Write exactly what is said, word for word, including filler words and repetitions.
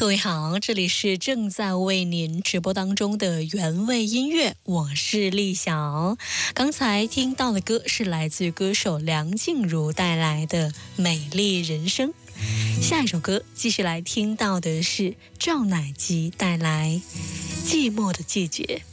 各位好，这里是正在为您直播当中的原味音乐，我是丽晓。刚才听到的歌是来自歌手梁静茹带来的《美丽人生》。下一首歌继续来听到的是赵乃吉带来《寂寞的季节》。